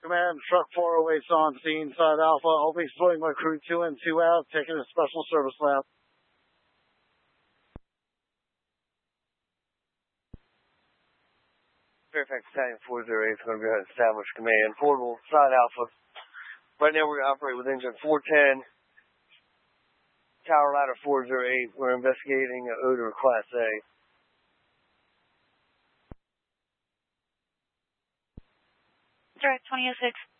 Command, truck 408's on scene, side Alpha. I'll be splitting my crew 2 in, 2 out, taking a special service lap. Fairfax Battalion 408 is going to be an established command. Portable, side Alpha. Right now we're going to operate with engine 410. Tower ladder 408. We're investigating an odor class A. Direct 2006.